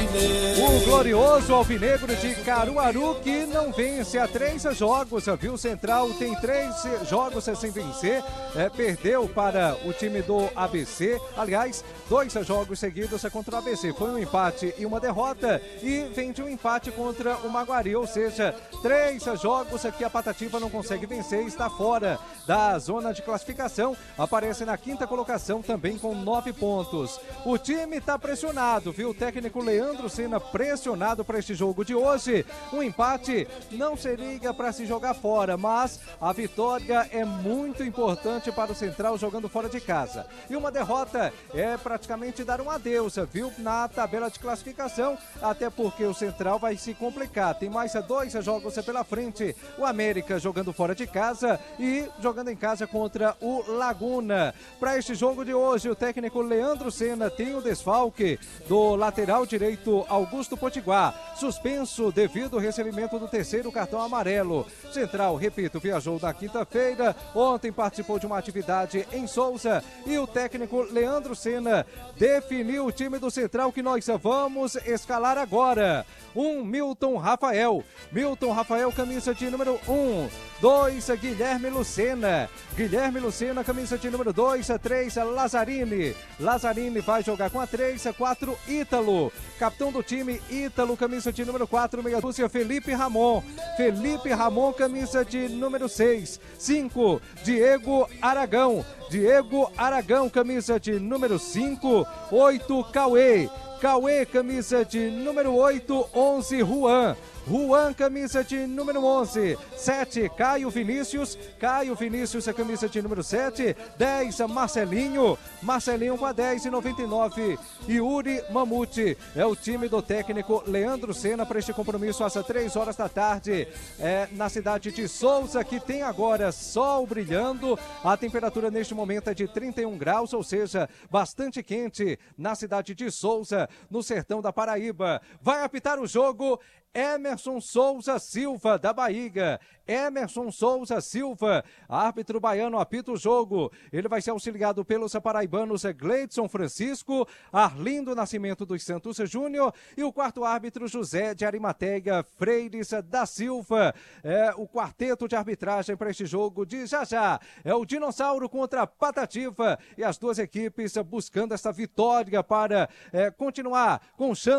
O glorioso alvinegro de Caruaru, que não vence há 3 jogos, viu? Central tem 3 jogos sem vencer, perdeu para o time do ABC, aliás, 2 jogos seguidos contra o ABC, foi um empate e uma derrota, e vem de um empate contra o Maguari, ou seja, 3 jogos que a Patativa não consegue vencer, está fora da zona de classificação, aparece na 5ª colocação também com 9 pontos. O time está pressionado, viu? O técnico Leandro Senna pressionado para este jogo de hoje. Um empate não seria para se jogar fora, mas a vitória é muito importante para o Central jogando fora de casa. E uma derrota é praticamente dar um adeus, viu? Na tabela de classificação, até porque o Central vai se complicar. Tem mais 2 jogos pela frente. O América jogando fora de casa e jogando em casa contra o Laguna. Para este jogo de hoje, o técnico Leandro Senna tem o desfalque do lateral direito Augusto Potiguar, suspenso devido ao recebimento do 3º cartão amarelo. Central, repito, viajou na quinta-feira, ontem participou de uma atividade em Souza e o técnico Leandro Senna definiu o time do Central que nós vamos escalar agora. Milton Rafael, camisa de número 2, Guilherme Lucena, camisa de número 2, 3, Lazzarini vai jogar com a 3, 4, Ítalo, capitão do time, Ítalo, camisa de número 4, meia dúzia, Felipe Ramon, camisa de número 6, 5, Diego Aragão, camisa de número 5, 8, Cauê, camisa de número 8, 11, Juan, camisa de número 11, 7, Caio Vinícius, a camisa de número 7, 10, Marcelinho com a 10 e 99, Yuri Mamute, é o time do técnico Leandro Senna para este compromisso às 3 horas da tarde, na cidade de Souza, que tem agora sol brilhando, a temperatura neste momento é de 31 graus, ou seja, bastante quente na cidade de Souza, no sertão da Paraíba. Vai apitar o jogo Emerson Souza Silva, da Bahia. Árbitro baiano apita o jogo. Ele vai ser auxiliado pelos paraibanos Gleidson Francisco, Arlindo Nascimento dos Santos Júnior e o 4º árbitro José de Arimateia Freires da Silva. O quarteto de arbitragem para este jogo de já. É o Dinossauro contra a Patativa e as duas equipes buscando essa vitória para continuar com chance